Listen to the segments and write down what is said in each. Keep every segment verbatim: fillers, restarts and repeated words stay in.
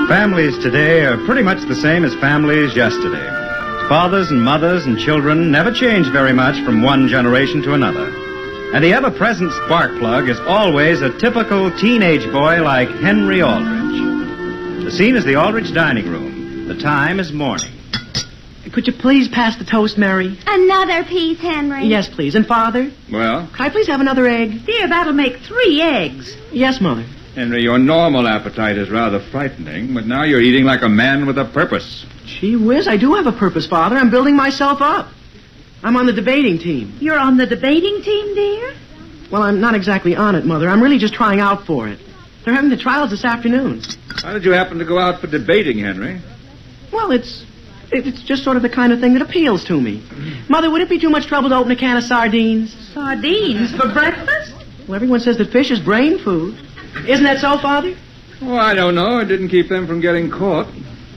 Families today are pretty much the same as families yesterday. Fathers and mothers and children never change very much from one generation to another. And the ever-present spark plug is always a typical teenage boy like Henry Aldrich. The scene is the Aldrich dining room. The time is morning. Could you please pass the toast, Mary? Another piece, Henry. Yes, please. And Father? Well? Can I please have another egg? Dear, that'll make three eggs. Yes, Mother. Henry, your normal appetite is rather frightening, but now you're eating like a man with a purpose. Gee whiz, I do have a purpose, Father. I'm building myself up. I'm on the debating team. You're on the debating team, dear? Well, I'm not exactly on it, Mother. I'm really just trying out for it. They're having the trials this afternoon. How did you happen to go out for debating, Henry? Well, it's it's just sort of the kind of thing that appeals to me. Mother, would it be too much trouble to open a can of sardines? Sardines for breakfast? Well, everyone says that fish is brain food. Isn't that so, Father? Oh, I don't know. It didn't keep them from getting caught.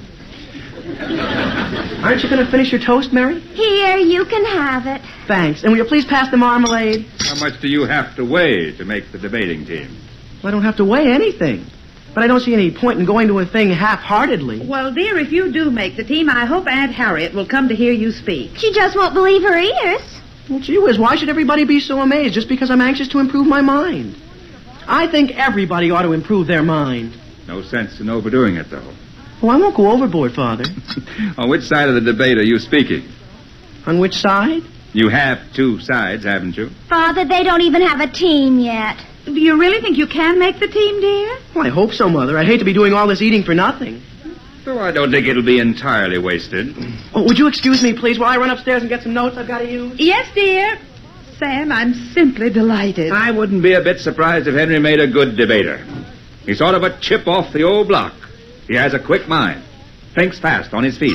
Aren't you going to finish your toast, Mary? Here, you can have it. Thanks. And will you please pass the marmalade? How much do you have to weigh to make the debating team? Well, I don't have to weigh anything. But I don't see any point in going to a thing half-heartedly. Well, dear, if you do make the team, I hope Aunt Harriet will come to hear you speak. She just won't believe her ears. Well, gee whiz, why should everybody be so amazed just because I'm anxious to improve my mind? I think everybody ought to improve their mind. No sense in overdoing it, though. Oh, I won't go overboard, Father. On which side of the debate are you speaking? On which side? You have two sides, haven't you? Father, they don't even have a team yet. Do you really think you can make the team, dear? Well, I hope so, Mother. I'd hate to be doing all this eating for nothing. So I don't think it'll be entirely wasted. Oh, would you excuse me, please, while I run upstairs and get some notes I've got to use? Yes, dear. Sam, I'm simply delighted. I wouldn't be a bit surprised if Henry made a good debater. He's sort of a chip off the old block. He has a quick mind. Thinks fast on his feet.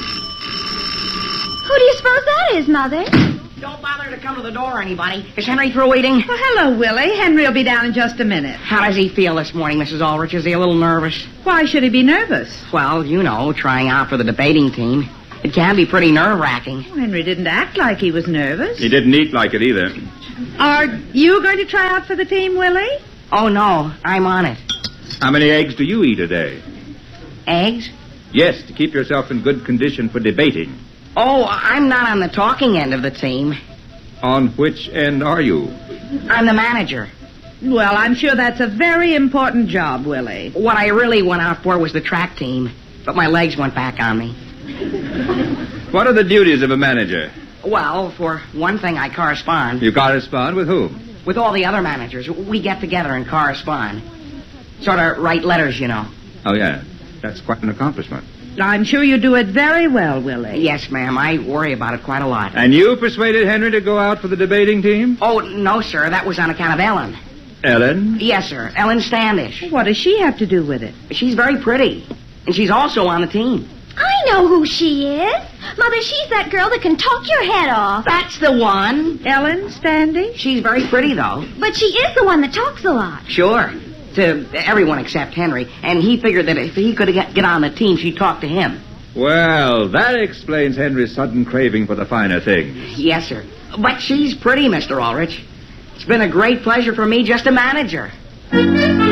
Who do you suppose that is, Mother? Don't bother to come to the door, anybody. Is Henry through eating? Well, hello, Willie. Henry will be down in just a minute. How does he feel this morning, Missus Aldrich? Is he a little nervous? Why should he be nervous? Well, you know, trying out for the debating team. It can be pretty nerve-wracking. Henry didn't act like he was nervous. He didn't eat like it either. Are you going to try out for the team, Willie? Oh, no. I'm on it. How many eggs do you eat a day? Eggs? Yes, to keep yourself in good condition for debating. Oh, I'm not on the talking end of the team. On which end are you? I'm the manager. Well, I'm sure that's a very important job, Willie. What I really went out for was the track team, but my legs went back on me. What are the duties of a manager? Well, for one thing, I correspond. You correspond with whom? With all the other managers. We get together and correspond. Sort of write letters, you know. Oh, yeah. That's quite an accomplishment. I'm sure you do it very well, Willie. Yes, ma'am. I worry about it quite a lot. And you persuaded Henry to go out for the debating team? Oh, no, sir. That was on account of Ellen. Ellen? Yes, sir. Ellen Standish. What does she have to do with it? She's very pretty. And she's also on the team. I know who she is. Mother, she's that girl that can talk your head off. That's the one. Ellen Standish? She's very pretty, though. But she is the one that talks a lot. Sure. To everyone except Henry. And he figured that if he could get, get on the team, she'd talk to him. Well, that explains Henry's sudden craving for the finer things. Yes, sir. But she's pretty, Mister Ulrich. It's been a great pleasure for me just to manage her.